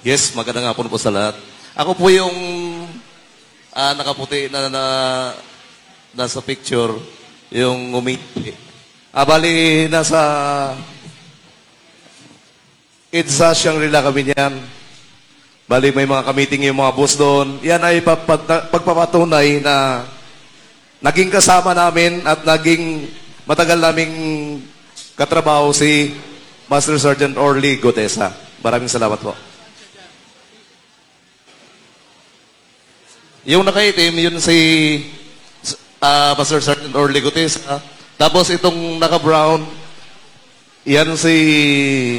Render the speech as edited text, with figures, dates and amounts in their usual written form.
Yes, magandang hapon po sa lahat. Ako po yung nakaputi na nasa picture, yung umiti. Bali, nasa EDSA Shangri-La kami niyan. Bali, may mga kamiting yung mga boss doon. Yan ay pagpapatunay na naging kasama namin at naging matagal naming katrabaho si Master Sergeant Orly Gutesa. Maraming salamat po. Yung nakaitim, yun si Master Sergeant Orly Gutesa. Tapos itong naka-brown, yan si